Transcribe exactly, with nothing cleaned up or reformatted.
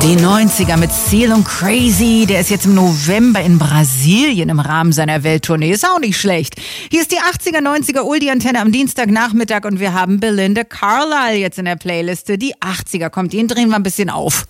Die neunziger mit Seal und Crazy, der ist jetzt im November in Brasilien im Rahmen seiner Welttournee. Ist auch nicht schlecht. Hier ist die achtziger, neunziger Oldie-Antenne am Dienstagnachmittag und wir haben Belinda Carlisle jetzt in der Playliste. Die achtziger kommt, den drehen wir ein bisschen auf.